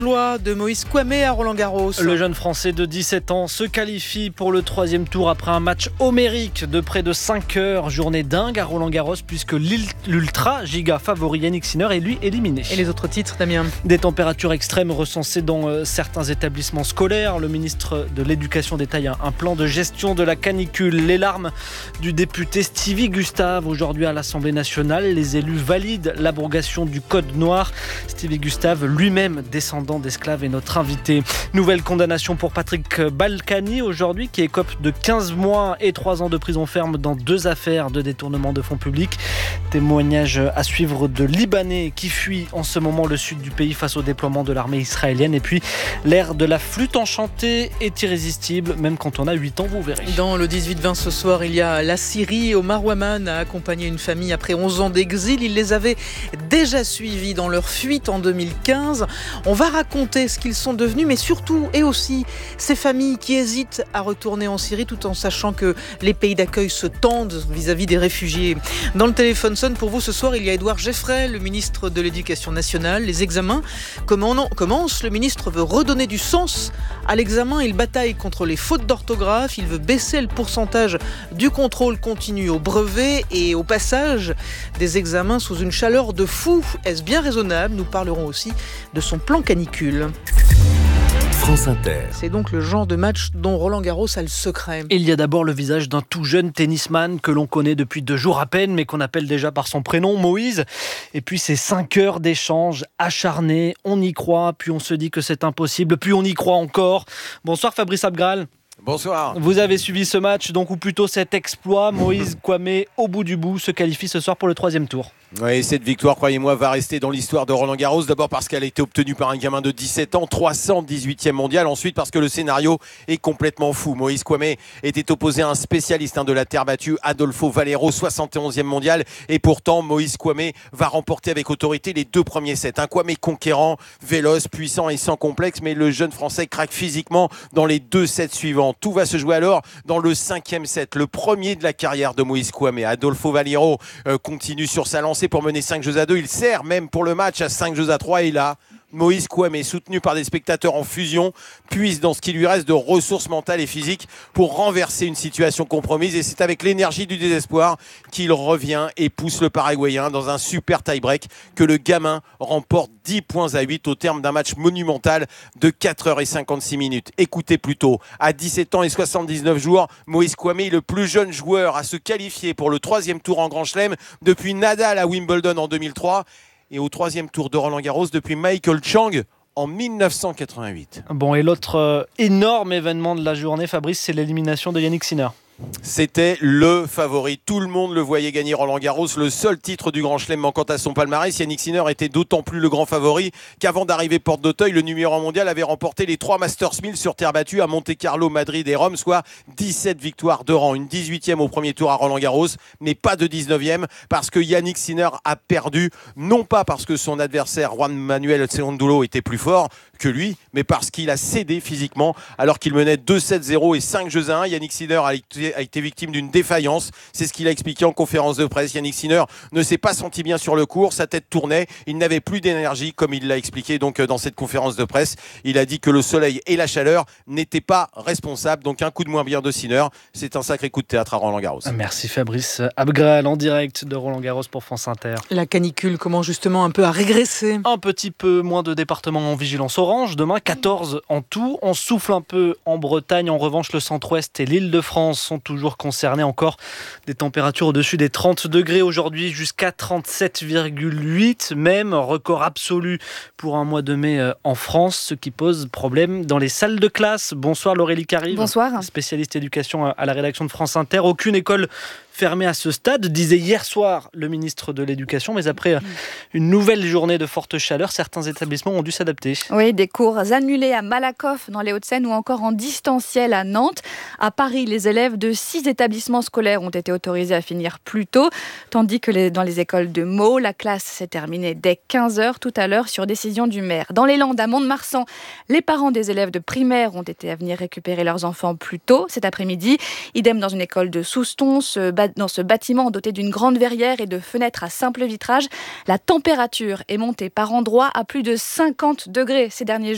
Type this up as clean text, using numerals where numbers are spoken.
Loi de Moïse Kouamé à Roland-Garros. Le jeune Français de 17 ans se qualifie pour le 3e tour après un match homérique de près de 5 heures. Journée dingue à Roland-Garros puisque l'ultra giga favori Yannick Sinner est lui éliminé. Et les autres titres, Damien? Des températures extrêmes recensées dans certains établissements scolaires. Le ministre de l'Éducation détaille un plan de gestion de la canicule. Les larmes du député Stevie Gustave aujourd'hui à l'Assemblée nationale. Les élus valident l'abrogation du code noir. Stevie Gustave, lui-même descendant d'esclaves, est notre invité. Nouvelle condamnation pour Patrick Balkany aujourd'hui qui écope de 15 mois et 3 ans de prison ferme dans 2 affaires de détournement de fonds publics. Témoignage à suivre de Libanais qui fuient en ce moment le sud du pays face au déploiement de l'armée israélienne. Et puis l'air de la flûte enchantée est irrésistible même quand on a 8 ans, vous verrez. Dans le 18-20 ce soir, il y a la Syrie. Omar Ouaman a accompagné une famille après 11 ans d'exil. Il les avait déjà suivis dans leur fuite en 2015. On va raconter ce qu'ils sont devenus, mais surtout et aussi ces familles qui hésitent à retourner en Syrie tout en sachant que les pays d'accueil se tendent vis-à-vis des réfugiés. Dans le téléphone sonne pour vous ce soir, il y a Édouard Geffray, le ministre de l'Éducation nationale. Les examens commencent. Le ministre veut redonner du sens à l'examen. Il bataille contre les fautes d'orthographe. Il veut baisser le pourcentage du contrôle continu au brevet et au passage des examens sous une chaleur de fou. Est-ce bien raisonnable? Nous parlerons aussi de son plan canicule. France Inter. C'est donc le genre de match dont Roland-Garros a le secret. Il y a d'abord le visage d'un tout jeune tennisman que l'on connaît depuis 2 jours à peine, mais qu'on appelle déjà par son prénom, Moïse. Et puis ces 5 heures d'échange acharnés, on y croit, puis on se dit que c'est impossible, puis on y croit encore. Bonsoir Fabrice Abgral. Bonsoir. Vous avez suivi ce match, donc, ou plutôt cet exploit. Moïse Kouamé, au bout du bout, se qualifie ce soir pour le 3e tour. Oui, cette victoire, croyez-moi, va rester dans l'histoire de Roland-Garros. D'abord parce qu'elle a été obtenue par un gamin de 17 ans, 318e mondial. Ensuite parce que le scénario est complètement fou. Moïse Kouamé était opposé à un spécialiste de la terre battue, Adolfo Valero, 71e mondial. Et pourtant, Moïse Kouamé va remporter avec autorité les 2 premiers sets. Un Kouamé conquérant, véloce, puissant et sans complexe. Mais le jeune Français craque physiquement dans les 2 sets suivants. Tout va se jouer alors dans le 5e set, le premier de la carrière de Moïse Kouamé. Adolfo Valero continue sur sa lancée pour mener 5-2. Il sert même pour le match à 5-3 et là, Moïse Kouamé, soutenu par des spectateurs en fusion, puise dans ce qui lui reste de ressources mentales et physiques pour renverser une situation compromise. Et c'est avec l'énergie du désespoir qu'il revient et pousse le Paraguayen dans un super tie-break que le gamin remporte 10-8 au terme d'un match monumental de 4h56. Écoutez plutôt, à 17 ans et 79 jours, Moïse Kouamé est le plus jeune joueur à se qualifier pour le 3e tour en Grand Chelem depuis Nadal à Wimbledon en 2003. Et au 3e tour de Roland-Garros depuis Michael Chang en 1988. Bon, et l'autre énorme événement de la journée, Fabrice, c'est l'élimination de Yannick Sinner. C'était le favori. Tout le monde le voyait gagner Roland-Garros. Le seul titre du Grand Chelem manquant à son palmarès, Yannick Sinner était d'autant plus le grand favori qu'avant d'arriver porte d'Auteuil, le numéro 1 mondial avait remporté les 3 Masters 1000 sur terre battue à Monte-Carlo, Madrid et Rome, soit 17 victoires de rang. Une 18e au premier tour à Roland-Garros, mais pas de 19e parce que Yannick Sinner a perdu, non pas parce que son adversaire Juan Manuel Cerúndolo était plus fort que lui, mais parce qu'il a cédé physiquement alors qu'il menait 2-7-0 et 5-1. Yannick Sinner a été victime d'une défaillance. C'est ce qu'il a expliqué en conférence de presse. Yannick Sinner ne s'est pas senti bien sur le court. Sa tête tournait. Il n'avait plus d'énergie, comme il l'a expliqué donc dans cette conférence de presse. Il a dit que le soleil et la chaleur n'étaient pas responsables. Donc un coup de moins bien de Sinner. C'est un sacré coup de théâtre à Roland-Garros. Merci Fabrice Abgral en direct de Roland-Garros pour France Inter. La canicule commence justement un peu à régresser. Un petit peu moins de départements en vigilance orange. Demain, 14 en tout. On souffle un peu en Bretagne. En revanche, le centre-ouest et l'Île-de-France sont toujours concernés. Encore des températures au-dessus des 30 degrés aujourd'hui, jusqu'à 37,8. Même record absolu pour un mois de mai en France, ce qui pose problème dans les salles de classe. Bonsoir Laurélie Carive. Bonsoir. Spécialiste éducation à la rédaction de France Inter. Aucune école fermée à ce stade, disait hier soir le ministre de l'Éducation. Mais après une nouvelle journée de forte chaleur, certains établissements ont dû s'adapter. Oui, des cours annulés à Malakoff dans les Hauts-de-Seine ou encore en distanciel à Nantes. À Paris, les élèves de 6 établissements scolaires ont été autorisés à finir plus tôt, tandis que dans les écoles de Meaux, la classe s'est terminée dès 15h tout à l'heure sur décision du maire. Dans les Landes, à Mont-de-Marsan, les parents des élèves de primaire ont été à venir récupérer leurs enfants plus tôt cet après-midi. Idem dans une école de Souston, dans ce bâtiment doté d'une grande verrière et de fenêtres à simple vitrage. La température est montée par endroits à plus de 50 degrés ces derniers jours.